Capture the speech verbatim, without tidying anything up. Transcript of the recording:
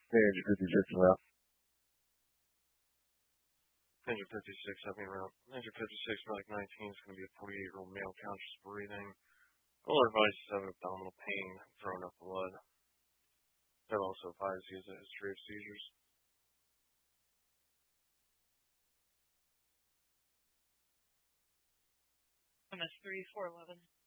Danger fifty-six left. Danger fifty-six, help me around. Danger fifty-six, Relic nineteen is going to be a forty-eight-year-old male, conscious breathing. All advice is having abdominal pain, throwing up blood. They'll also advise he has a history of seizures. M S three four eleven.